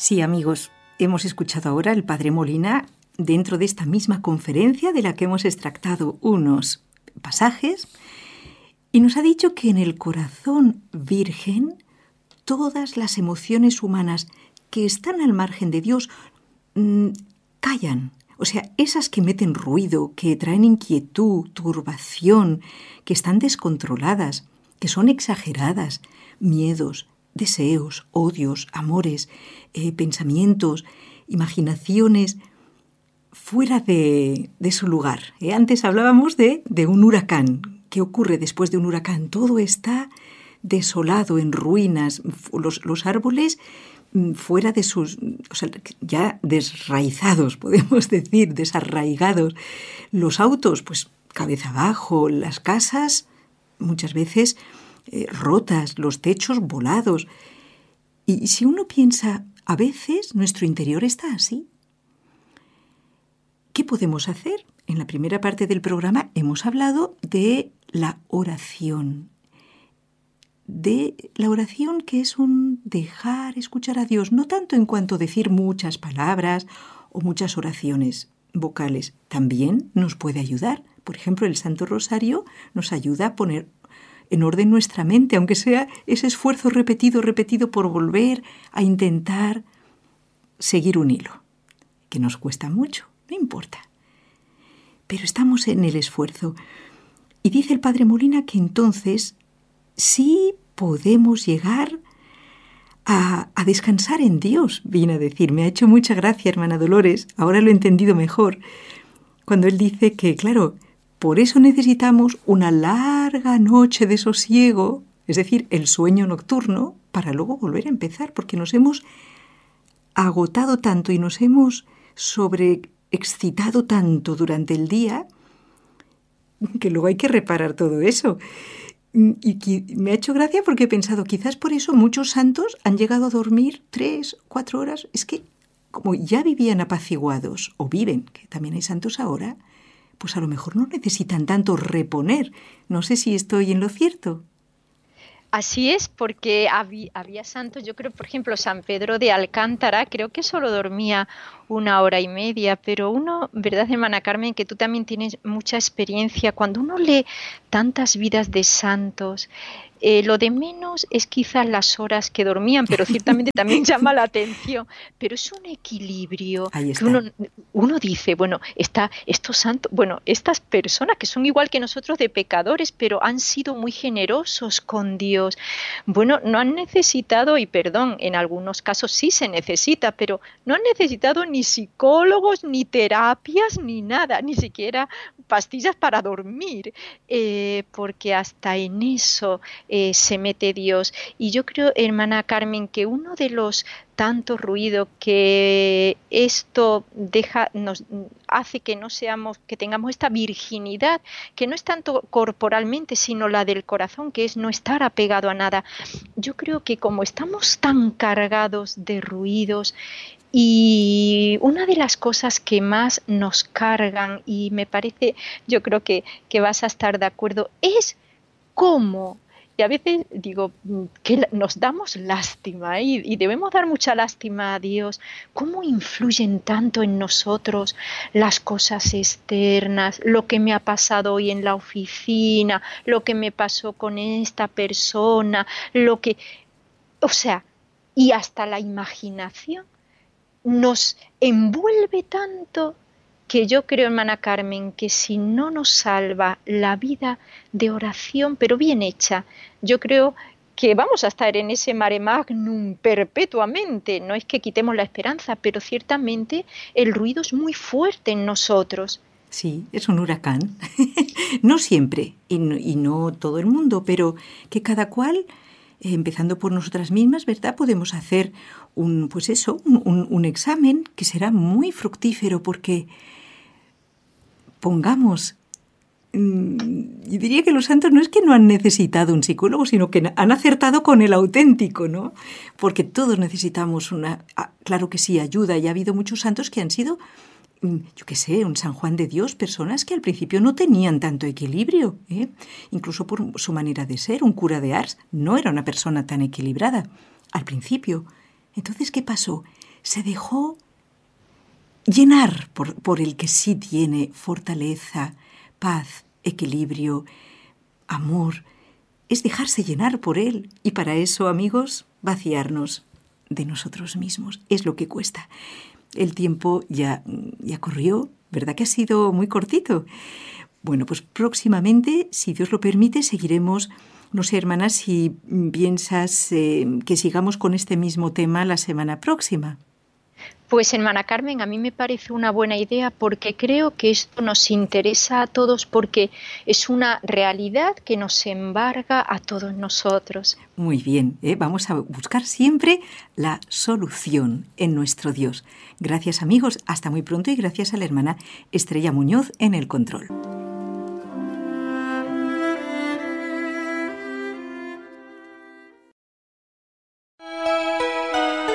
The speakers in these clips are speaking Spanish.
Sí, amigos, hemos escuchado ahora al Padre Molina dentro de esta misma conferencia de la que hemos extractado unos pasajes y nos ha dicho que en el corazón virgen todas las emociones humanas que están al margen de Dios callan. O sea, esas que meten ruido, que traen inquietud, turbación, que están descontroladas, que son exageradas, miedos, deseos, odios, amores, pensamientos, imaginaciones, fuera de su lugar. Antes hablábamos de un huracán. ¿Qué ocurre después de un huracán? Todo está desolado, en ruinas, los árboles fuera de sus, o sea, ya desraizados, podemos decir, desarraigados. Los autos, pues cabeza abajo, las casas muchas veces rotas, los techos volados. Y si uno piensa, a veces nuestro interior está así. ¿Qué podemos hacer? En la primera parte del programa hemos hablado de la oración. De la oración que es un dejar escuchar a Dios, no tanto en cuanto a decir muchas palabras o muchas oraciones vocales. También nos puede ayudar. Por ejemplo, el Santo Rosario nos ayuda a poner en orden nuestra mente, aunque sea ese esfuerzo repetido por volver a intentar seguir un hilo, que nos cuesta mucho, no importa. Pero estamos en el esfuerzo. Y dice el Padre Molina que entonces sí podemos llegar a descansar en Dios, viene a decir. Me ha hecho mucha gracia, hermana Dolores, ahora lo he entendido mejor, cuando él dice que, claro, por eso necesitamos una larga noche de sosiego, es decir, el sueño nocturno, para luego volver a empezar, porque nos hemos agotado tanto y nos hemos sobreexcitado tanto durante el día que luego hay que reparar todo eso. Y me ha hecho gracia porque he pensado, quizás por eso muchos santos han llegado a dormir 3, 4 horas. Es que como ya vivían apaciguados, o viven, que también hay santos ahora, pues a lo mejor no necesitan tanto reponer. No sé si estoy en lo cierto. Así es, porque había santos, yo creo, por ejemplo, San Pedro de Alcántara, creo que solo dormía 1 hora y media, pero uno, ¿verdad, hermana Carmen, que tú también tienes mucha experiencia? Cuando uno lee tantas vidas de santos, lo de menos es quizás las horas que dormían, pero ciertamente también llama la atención. Pero es un equilibrio Ahí que está. uno dice, bueno, estos santos, bueno, estas personas que son igual que nosotros de pecadores, pero han sido muy generosos con Dios. Bueno, no han necesitado, y perdón, en algunos casos sí se necesita, pero no han necesitado ni psicólogos, ni terapias, ni nada, ni siquiera pastillas para dormir, porque hasta en eso se mete Dios. Y yo creo, hermana Carmen, que uno de los tanto ruido que esto nos hace que no seamos, que tengamos esta virginidad, que no es tanto corporalmente, sino la del corazón, que es no estar apegado a nada. Yo creo que como estamos tan cargados de ruidos, y una de las cosas que más nos cargan, y me parece, yo creo que vas a estar de acuerdo, es cómo. Y a veces digo que nos damos lástima y debemos dar mucha lástima a Dios. ¿Cómo influyen tanto en nosotros las cosas externas? Lo que me ha pasado hoy en la oficina, lo que me pasó con esta persona, o sea, y hasta la imaginación nos envuelve tanto que yo creo, hermana Carmen, que si no nos salva la vida de oración, pero bien hecha, yo creo que vamos a estar en ese mare magnum perpetuamente. No es que quitemos la esperanza, pero ciertamente el ruido es muy fuerte en nosotros. Sí, es un huracán. No siempre, y no todo el mundo, pero que cada cual, empezando por nosotras mismas, ¿verdad? Podemos hacer un examen que será muy fructífero porque pongamos, yo diría que los santos no es que no han necesitado un psicólogo, sino que han acertado con el auténtico, ¿no? Porque todos necesitamos claro que sí, ayuda, y ha habido muchos santos que han sido, yo qué sé, un San Juan de Dios, personas que al principio no tenían tanto equilibrio, incluso por su manera de ser. Un cura de Ars no era una persona tan equilibrada al principio. Entonces, ¿qué pasó? se dejó llenar por el que sí tiene fortaleza, paz, equilibrio, amor. Es dejarse llenar por él. Y para eso, amigos, vaciarnos de nosotros mismos. Es lo que cuesta. El tiempo ya corrió, ¿verdad que ha sido muy cortito? Bueno, pues próximamente, si Dios lo permite, seguiremos. No sé, hermana, si piensas que sigamos con este mismo tema la semana próxima. Pues, hermana Carmen, a mí me parece una buena idea porque creo que esto nos interesa a todos porque es una realidad que nos embarga a todos nosotros. Muy bien, vamos a buscar siempre la solución en nuestro Dios. Gracias, amigos, hasta muy pronto y gracias a la hermana Estrella Muñoz en el control.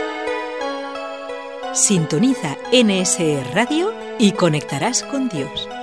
Sintoniza NSE Radio y conectarás con Dios.